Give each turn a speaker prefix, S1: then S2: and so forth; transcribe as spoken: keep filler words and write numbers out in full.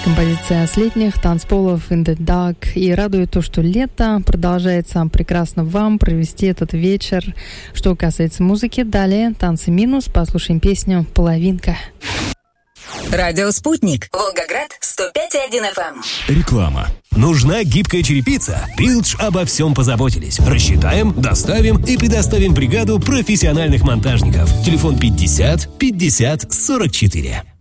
S1: Композиция с летних танцполов In the Dark. И радует то, что лето продолжается. Прекрасно вам провести этот вечер. Что касается музыки, далее танцы минус. Послушаем песню «Половинка».
S2: Радио «Спутник». Волгоград, сто пять и один эф эм.
S3: Реклама. Нужна гибкая черепица? Билдж обо всем позаботились. Рассчитаем, доставим и предоставим бригаду профессиональных монтажников. Телефон пятьдесят пятьдесят сорок четыре.